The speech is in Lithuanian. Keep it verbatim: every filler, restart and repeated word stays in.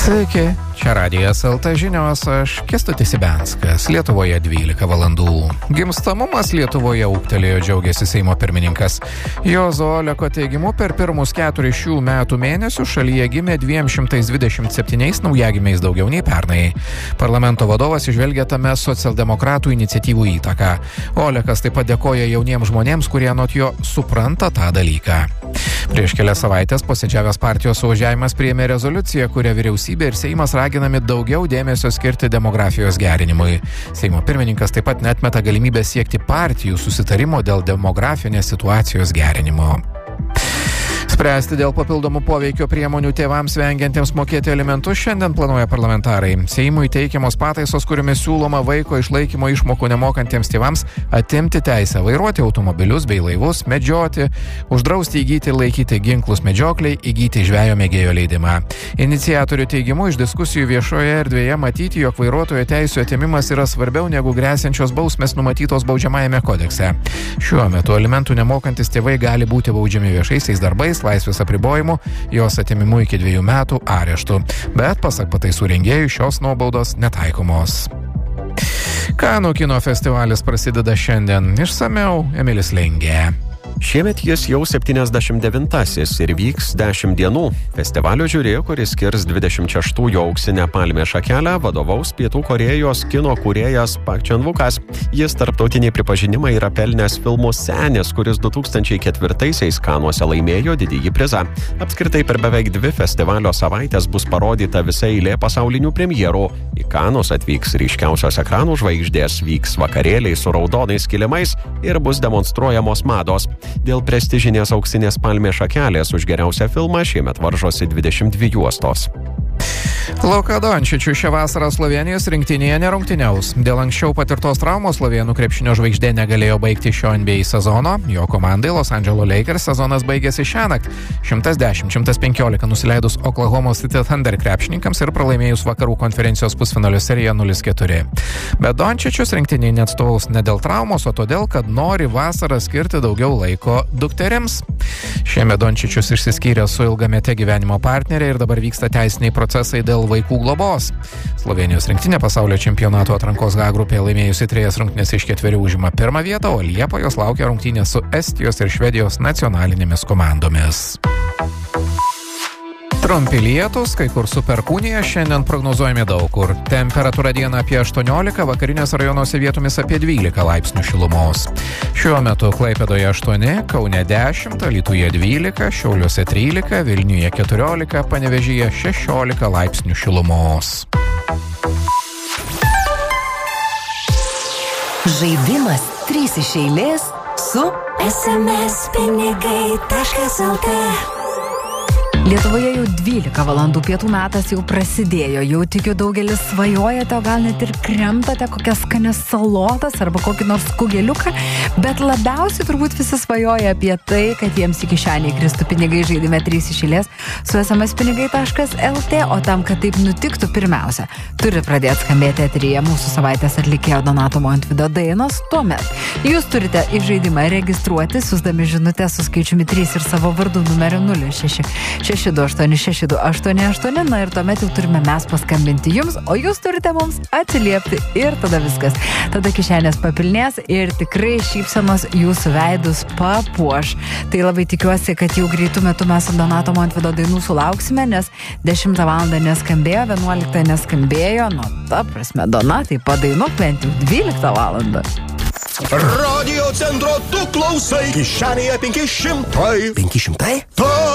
Sveiki, čia Radijas L T žinios, aš Kęstutis Ibenskas, Lietuvoje dvylika valandų. Gimstamumas Lietuvoje ūgtelėjo, džiaugiasi Seimo pirmininkas. Juozo Oleko teigimu, per pirmus keturis šių metų mėnesių šalyje gimė dviem šimtais dvidešimt septyniais naujagimiais daugiau nei pernai. Parlamento vadovas išvelgia tame socialdemokratų iniciatyvų įtaką. Olekas taip pat dėkoja jauniems žmonėms, kurie anot jo supranta tą dalyką. Prieš kelias savaitės posėdžiavęs partijos suvažiavimas priėmė rezoliuciją, kuria vyriausybė ir Seimas raginami daugiau dėmesio skirti demografijos gerinimui. Seimo pirmininkas taip pat neatmeta galimybę siekti partijų susitarimo dėl demografinės situacijos gerinimo. Spręsti dėl papildomų poveikio priemonių tėvams vengiantiems mokėti alimentus šiandien planuoja parlamentarai. Seimui teikiamos pataisos, kuriomis siūloma vaiko išlaikymo išmokų nemokantiems tėvams atimti teisę vairuoti automobilius bei laivus, medžioti, uždrausti įgyti ir laikyti ginklus medžiokliai, įgyti žvejo mėgėjo leidimą. Iniciatorių teigimu iš diskusijų viešoje erdvėje matyti, jog vairuotojo teisių atėmimas yra svarbiau negu gresiančios bausmės numatytos baudžiamajame kodekse. Šiuo metu alimentų nemokantis tėvai gali būti baudžiami viešaisiais darbais, laisvės apribojimu, jos atėmimu iki dviejų metų areštų. Bet, pasak pataisų rengėjų, šios nuobaudos netaikomos. Kanų kino festivalis prasideda šiandien. Išsamiau Emilis Lengė. Šiemet jis jau septyniasdešimt devintasis ir vyks dešimt dienų. Festivalio žiuri, kuris skirs dvidešimt šeštųjų auksinę palmės šakelę, vadovaus Pietų Korėjos kino kūrėjas Pak Chan-wokas. Jis tarptautinį pripažinimą yra pelnęs filmu Senis, kuris du tūkstančiai ketvirtaisiais Kanuose laimėjo didįjį prizą. Apskritai per beveik dvi festivalio savaitės bus parodyta visa eilė pasaulinių premjerų. Į Kanus atvyks ryškiausios ekranų žvaigždės, vyks vakarėliai su raudonais kilimais ir bus demonstruojamos mados. Dėl prestižinės auksinės palmės šakelės už geriausią filmą šiemet varžosi dvidešimt dvi juostos. Luka Dončičius šią vasarą Slovėnijos rinktinėje nerungtyniaus. Dėl anksčiau patirtos traumos slovėnų krepšinio žvaigždė negalėjo baigti šio N B A sezono. Jo komandai Los Angeles Lakers sezonas baigėsi šiąnakt. šimtas dešimt šimtas penkiolika nusileidus Oklahomos City Thunder krepšininkams ir pralaimėjus vakarų konferencijos pusfinalio seriją nulis keturi. Bet Dončičius rinktinėje neatstovaus ne dėl traumos, o todėl, kad nori vasarą skirti daugiau laiko dukterims. Šiemet Dončičius išsiskyrė su ilgamete gyvenimo partnerė ir dabar vyksta teisiniai procesai dėl vaikų globos. Slovėnijos rinktinė pasaulio čempionato atrankos H grupėje laimėjusi trejas rungtynes iš ketverių užima pirmą vietą, o Liepą jos laukia rungtynės su Estijos ir Švedijos nacionalinėmis komandomis. Trumpi lietūs, kai kur su perkūnija, šiandien prognozuojami daug kur. Temperatūra dieną apie aštuoniolika, vakarinės rajonuose vietomis apie dvylika laipsnių šilumos. Šiuo metu Klaipėdoje aštuoni, Kaune dešimt, Alytuje dvylika, Šiauliuose trylika, Vilniuje keturiolika, Panevėžyje šešiolika laipsnių šilumos. Žaidimas trys iš eilės su es em es pinigai taškas el tė. Lietuvoje jau dvylika valandų, pietų metas jau prasidėjo, jau tikiu daugelis svajojate, o gal net ir kremtate kokias skanias salotas arba kokį nors kugeliuką, bet labiausiai turbūt visi svajoja apie tai, kad jiems į kišenį įkristų pinigai žaidime trys iš eilės su es em es pinigai taškas el tė, o tam, kad taip nutiktų, pirmiausia, turi pradėti skambėti eteryje mūsų savaitės atlikėjo Donato Montvydo dainos, tuomet jūs turite į žaidimą registruoti, siųsdami žinutę su skaičiumi trys ir savo vardu numeriu nulis šeši šeši du aštuoni šeši du aštuoni aštuoni, na ir tuomet jau turime mes paskambinti jums, o jūs turite mums atsiliepti ir tada viskas. Tada kišenės papilnės ir tikrai šypsenos jūsų veidus papuoš. Tai labai tikiuosi, kad jau greitų metų mes su Donato Montvydo dainų sulauksime, nes dešimtą valandą neskambėjo, vienuoliktą neskambėjo, nu ta prasme, Donatai, padainuok bent jau dvyliktą valandą. Radio centro tu klausai, kišenėje penki šimtai. penki šimtai? Ta!